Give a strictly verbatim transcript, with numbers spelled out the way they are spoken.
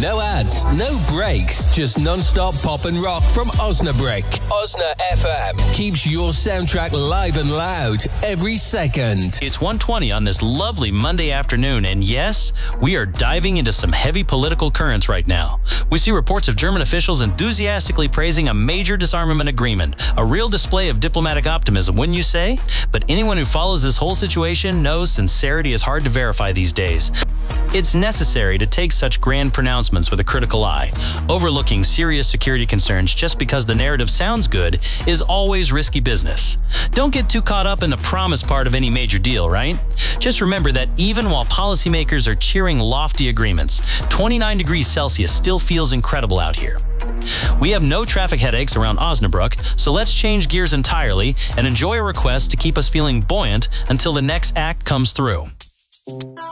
No ads, no breaks, just non-stop pop and rock from Osnabrück. Osna F M keeps your soundtrack live and loud every second. It's one twenty on this lovely Monday afternoon, and yes, we are diving into some heavy political currents right now. We see reports of German officials enthusiastically praising a major disarmament agreement, a real display of diplomatic optimism, wouldn't you say? But anyone who follows this whole situation knows sincerity is hard to verify these days. It's necessary to take such grand pronouncements with a critical eye. Overlooking serious security concerns just because the narrative sounds good is always risky business. Don't get too caught up in the promise part of any major deal, right? Just remember that even while policymakers are cheering lofty agreements, twenty-nine degrees Celsius still feels incredible out here. We have no traffic headaches around Osnabrück, so let's change gears entirely and enjoy a request to keep us feeling buoyant until the next act comes through.